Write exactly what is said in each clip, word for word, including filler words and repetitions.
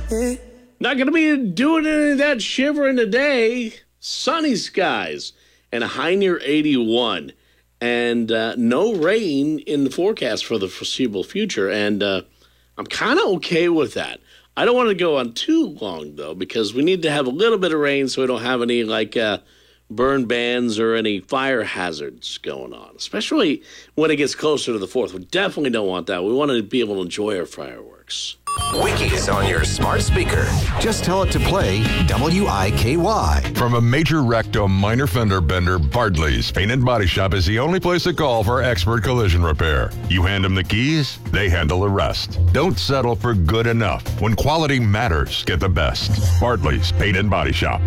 Not going to be doing any of that shivering today. Sunny skies and a high near eighty-one. And uh, no rain in the forecast for the foreseeable future. And uh, I'm kind of okay with that. I don't want to go on too long, though, because we need to have a little bit of rain so we don't have any, like, uh, burn bans or any fire hazards going on, especially when it gets closer to the fourth. We definitely don't want that. We want to be able to enjoy our fireworks. Wikis on your smart speaker. Just tell it to play W I K Y. From a major wreck to a minor fender bender, Bartley's Paint and Body Shop is the only place to call for expert collision repair. You hand them the keys, they handle the rest. Don't settle for good enough. When quality matters, get the best. Bartley's Paint and Body Shop.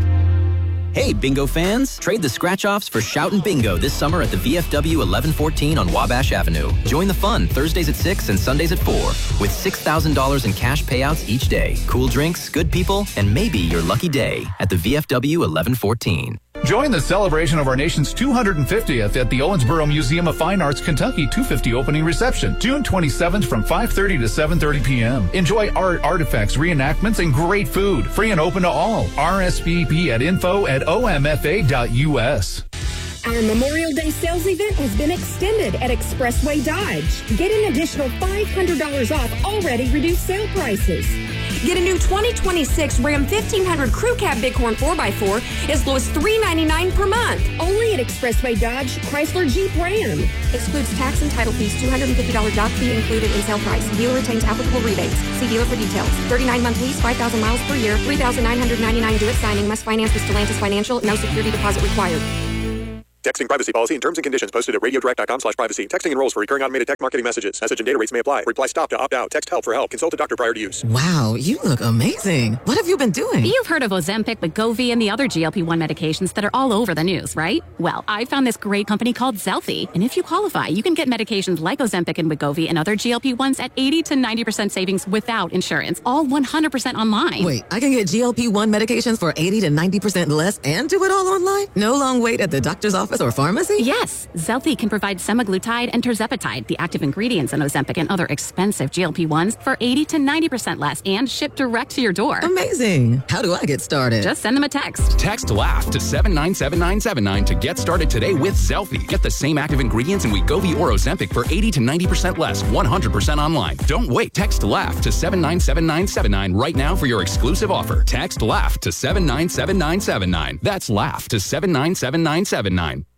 Hey, bingo fans! Trade the scratch-offs for Shout and Bingo this summer at the V F W eleven fourteen on Wabash Avenue. Join the fun Thursdays at six and Sundays at four with six thousand dollars in cash payouts each day. Cool drinks, good people, and maybe your lucky day at the V F W eleven fourteen. Join the celebration of our nation's two hundred fiftieth at the Owensboro Museum of Fine Arts Kentucky two fifty opening reception, June twenty-seventh from five thirty to seven thirty p.m. Enjoy art, artifacts, reenactments, and great food. Free and open to all. R S V P at info at O M F A dot U S. Our Memorial Day sales event has been extended at Expressway Dodge. Get an additional five hundred dollars off already reduced sale prices. Get a new twenty twenty-six Ram fifteen hundred Crew Cab Bighorn four by four as low as three ninety-nine per month. Only at Expressway Dodge, Chrysler Jeep Ram. Excludes tax and title fees, two hundred fifty dollars dock fee included in sale price. Dealer retains applicable rebates. See dealer for details. thirty-nine month lease, five thousand miles per year, three thousand nine hundred ninety-nine due at signing. Must finance with Stellantis Financial. No security deposit required. Texting privacy policy and terms and conditions posted at radiodirect.com slash privacy. Texting enrolls for recurring automated text marketing messages. Message and data rates may apply. Reply stop to opt out. Text help for help. Consult a doctor prior to use. Wow, you look amazing. What have you been doing? You've heard of Ozempic, Wegovy, and the other G L P one medications that are all over the news, right? Well, I found this great company called Zelfie, and if you qualify, you can get medications like Ozempic and Wegovy and other G L P ones at eighty to ninety percent savings without insurance, all one hundred percent online. Wait, I can get G L P one medications for eighty to ninety percent less and do it all online? No long wait at the doctor's office or pharmacy? Yes, Zelfie can provide semaglutide and tirzepatide, the active ingredients in Ozempic and other expensive G L P ones, for eighty to ninety percent less and shipped direct to your door. Amazing. How do I get started? Just send them a text. Text LAUGH to seven nine seven nine seven nine to get started today with Zelfie. Get the same active ingredients in Wegovy or Ozempic for eighty to ninety percent less, one hundred percent online. Don't wait. Text LAUGH to seven nine seven nine seven nine right now for your exclusive offer. Text LAUGH to seven nine seven nine seven nine. That's LAUGH to seven nine seven nine seven nine.